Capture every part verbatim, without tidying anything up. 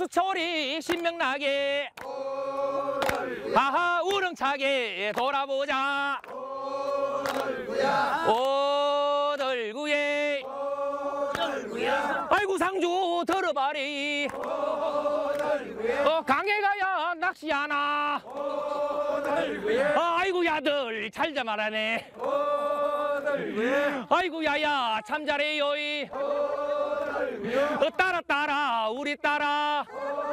박수초리 신명나게 하하 우렁차게 돌아보자. 오덜구예 아이고 상주 들어봐리. 어, 강에 가야 낚시하나. 어, 아이고 야들 잘 잡아라네. 아이고 야야 참 잘해요. 어, 따라 따라 우리 따라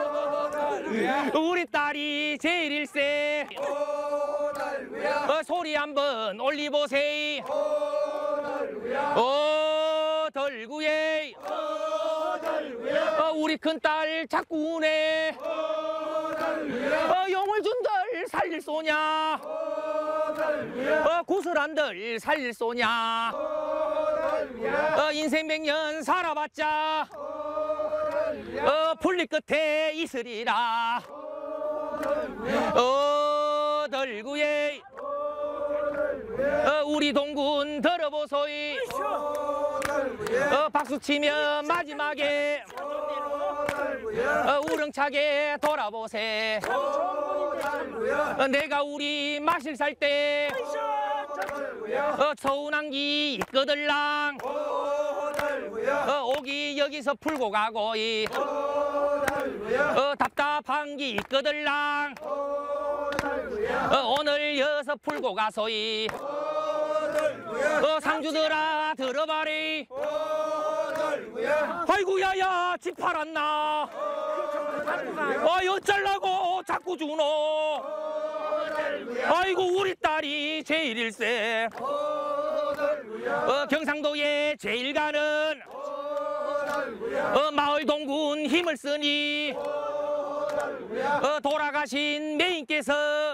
우리 딸이 제일일세. 어, 소리 한번 올리보세요. 오덜구예 어, 우리 큰딸 자꾸 우네. 어, 용을 준들 살릴 쏘냐. 어, 구슬한들 살릴 쏘냐. 어, 인생 백년 살아봤자 어, 풀리 끝에 있으리라. 오덜구예 어, 우리 동군 들어보소이. 어, 박수치면 마지막에 어, 우렁차게 돌아보세. 어, 내가 우리 마실 살 때 어, 서운한 기 있거들랑. 어, 오기 여기서 풀고 가고 이. 어, 답답한 기 있거들랑. 어, 오늘 여서 풀고 가소이. 어, 상주들아 들어봐리. 아이고 야야 집 팔았나. 어, 어쩌려고 자꾸 주노. 아이고 우리 딸이 제일일세. 어, 경상도에 제일 가는 어, 마을 동군 힘을 쓰니 어, 돌아가신 매인께서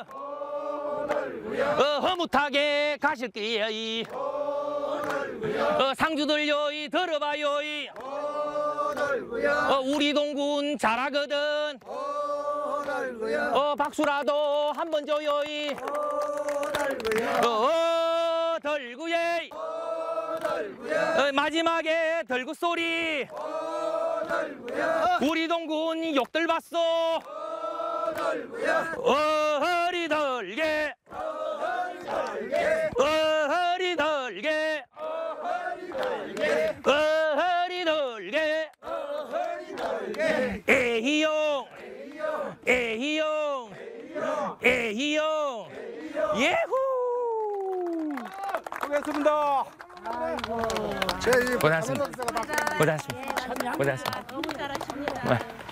어, 허무하게 가실 거예요. 어, 상주들요 이 들어봐요. 이. 어, 우리 동군 잘하거든. 어, 박수라도 한번 줘요. 이. 어, 덜구예 어, 마지막에 덜구 소리. 우리 동군 욕들 봤어. 어허리 덜게 어허리 덜게 어허리 덜게 에히용 에히용 에히용 예후. 수고했습니다. 아이고. 고생하셨습니다. 고생하셨습니다. 고생하셨습니다. 너무 잘하십니다.